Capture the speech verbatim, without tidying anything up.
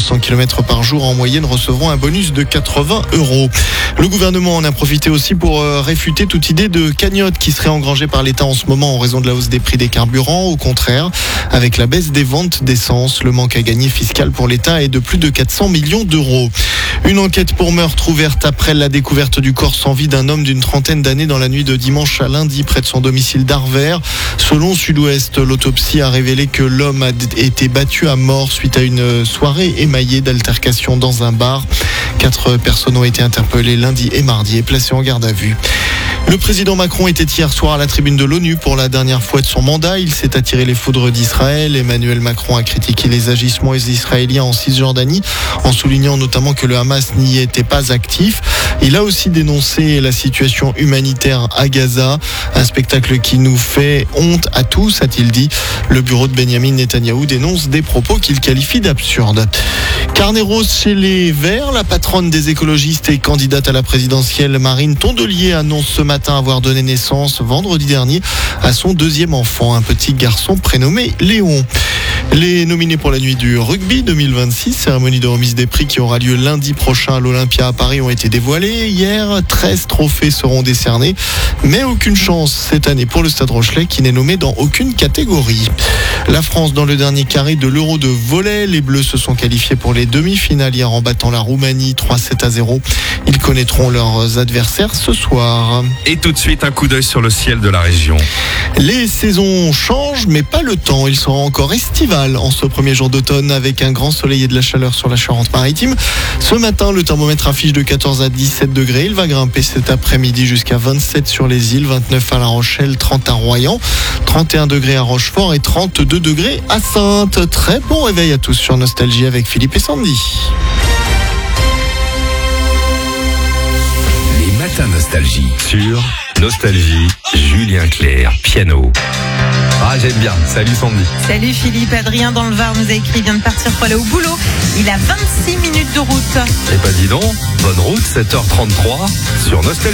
cents kilomètres par jour en moyenne recevront un bonus de quatre-vingts euros. Le gouvernement en a profité aussi pour réfuter toute idée de cagnotte qui serait engrangée par l'État en ce moment en raison de la hausse des prix des carburants. Au contraire, avec la baisse des ventes d'essence, le manque à gagner fiscal pour l'État est de plus de quatre cents millions d'euros. Une enquête pour meurtre ouverte après la découverte du corps sans vie d'un homme d'une trentaine d'années dans la nuit de dimanche à lundi près de son domicile d'Arvers. Selon Sud-Ouest, l'autopsie a révélé que l'homme a été battu à mort suite à une soirée émaillée d'altercations dans un bar. Quatre personnes ont été interpellées lundi et mardi et placées en garde à vue. Le président Macron était hier soir à la tribune de l'ONU pour la dernière fois de son mandat. Il s'est attiré les foudres d'Israël. Emmanuel Macron a critiqué les agissements israéliens en Cisjordanie, en soulignant notamment que le Hamas n'y était pas actif. Il a aussi dénoncé la situation humanitaire à Gaza, un spectacle qui nous fait honte à tous, a-t-il dit. Le bureau de Benyamin Netanyahou dénonce des propos qu'il qualifie d'absurdes. Carnet rose chez les Verts, la patronne des écologistes et candidate à la présidentielle, Marine Tondelier, annonce ce matin avoir donné naissance vendredi dernier à son deuxième enfant, un petit garçon prénommé Léon. Les nominés pour la nuit du rugby deux mille vingt-six, cérémonie de remise des prix qui aura lieu lundi prochain à l'Olympia à Paris, ont été dévoilés. Hier, treize trophées seront décernés, mais aucune chance cette année pour le Stade Rochelais qui n'est nommé dans aucune catégorie. La France dans le dernier carré de l'Euro de volley. Les Bleus se sont qualifiés pour les demi-finales hier en battant la Roumanie trois sept à zéro. Ils connaîtront leurs adversaires ce soir. Et tout de suite, un coup d'œil sur le ciel de la région. Les saisons changent, mais pas le temps. Il sera encore estival en ce premier jour d'automne avec un grand soleil et de la chaleur sur la Charente-Maritime. Ce matin, le thermomètre affiche de quatorze à dix-sept degrés. Il va grimper cet après-midi jusqu'à vingt-sept sur les îles, vingt-neuf à La Rochelle, trente à Royan, trente et un degrés à Rochefort et trente-deux degrés à Saintes. Très bon réveil à tous sur Nostalgie avec Philippe et Sandy. Les matins Nostalgie sur Nostalgie, Julien Clerc, piano. Ah, j'aime bien. Salut Sandy. Salut Philippe. Adrien dans le Var nous a écrit, il vient de partir pour aller au boulot. Il a vingt-six minutes de route. Eh ben dis donc, bonne route, sept heures trente-trois sur Nostalgie.